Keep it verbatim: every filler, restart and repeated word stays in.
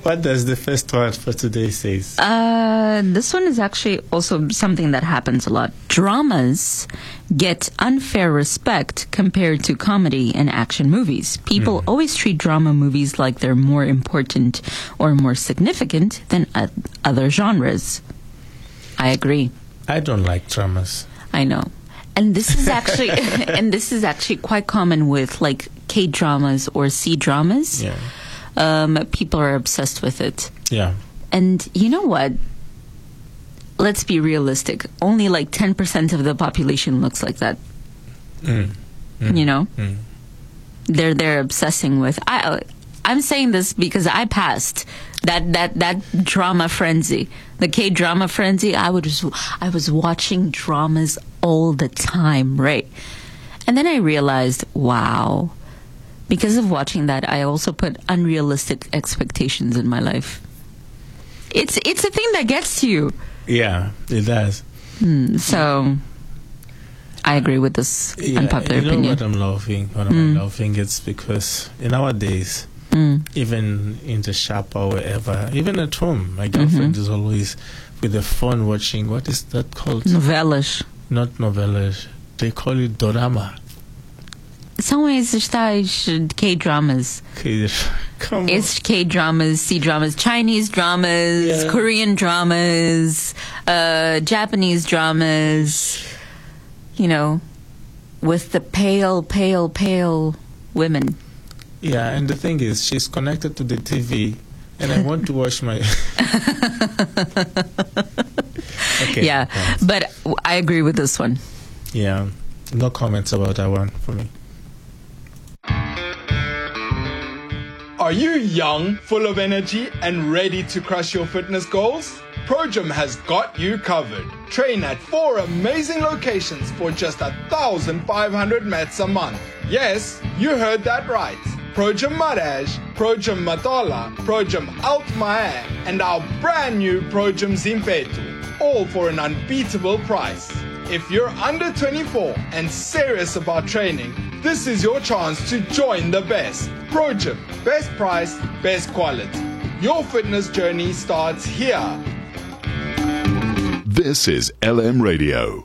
What does the first one for today say? Uh, this one is actually also something that happens a lot. Dramas get unfair respect compared to comedy and action movies. People mm. always treat drama movies like they're more important or more significant than uh, other genres. I agree. I don't like dramas. I know. And this is actually and this is actually quite common with like K dramas or C dramas. Yeah. Um, people are obsessed with it. Yeah. And you know what? Let's be realistic. Only like ten percent of the population looks like that. Mm. Mm. You know? Mm. They're they're obsessing with I I'm saying this because I passed that that that drama frenzy. The K drama frenzy. I would just, I was watching dramas all the time, right? And then I realized, wow. Because of watching that, I also put unrealistic expectations in my life. It's it's a thing that gets to you. Yeah, it does. Hmm, so, I agree with this yeah, unpopular you know opinion. What I'm laughing, what I'm Mm. laughing, it's because in our days, Mm. even in the shop or wherever, even at home, my girlfriend Mm-hmm. is always with the phone watching, what is that called? Novelas. Not novelas. They call it dorama. São esses tais K-dramas. Come on. It's K-dramas, C-dramas, Chinese dramas, Yeah. Korean dramas, uh, Japanese dramas, you know, with the pale, pale, pale women. Yeah, and the thing is, she's connected to the T V, and I want to watch my... okay. Yeah, but I agree with this one. Yeah, no comments about that one for me. Are you young, full of energy, and ready to crush your fitness goals? ProGym has got you covered. Train at four amazing locations for just one thousand five hundred mats a month. Yes, you heard that right. ProGym Maraj, ProGym Matola, ProGym Altmaier, and our brand new ProGym Zimpetu. All for an unbeatable price. If you're under twenty-four and serious about training, this is your chance to join the best. ProGym, best price, best quality. Your fitness journey starts here. This is L M Radio.